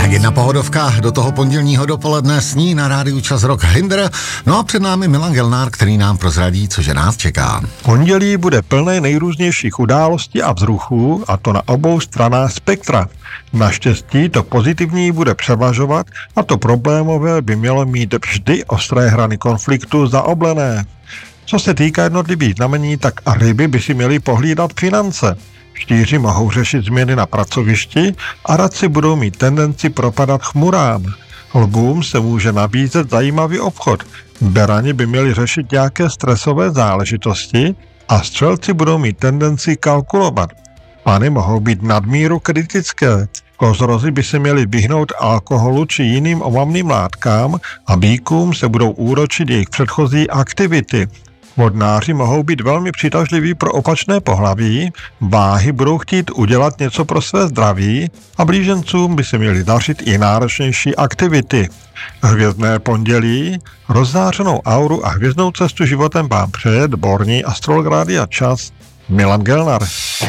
Tak jedna pohodovka do toho pondělního dopoledne sní na rádiu Čas Rock Hinder. No a před námi Milan Gelnár, který nám prozradí, cože nás čeká. Pondělí bude plné nejrůznějších událostí a vzruchů, a to na obou stranách spektra. Naštěstí to pozitivní bude převažovat a to problémové by mělo mít vždy ostré hrany konfliktu zaoblené. Co se týká jednotlivých znamení, tak a ryby by si měly pohlídat finance. Štíři mohou řešit změny na pracovišti a radci budou mít tendenci propadat chmurám. Lvům se může nabízet zajímavý obchod. Berani by měli řešit nějaké stresové záležitosti a střelci budou mít tendenci kalkulovat. Pany mohou být nadmíru kritické. Kozorozy by se měli vyhnout alkoholu či jiným omamným látkám a býkům se budou úročit jejich předchozí aktivity. Vodnáři mohou být velmi přitažliví pro opačné pohlaví, váhy budou chtít udělat něco pro své zdraví a blížencům by se měly dařit i náročnější aktivity. Hvězdné pondělí, rozzářenou auru a hvězdnou cestu životem vám přeje dvorní astrolog Rádia Čas Milan Gelnár.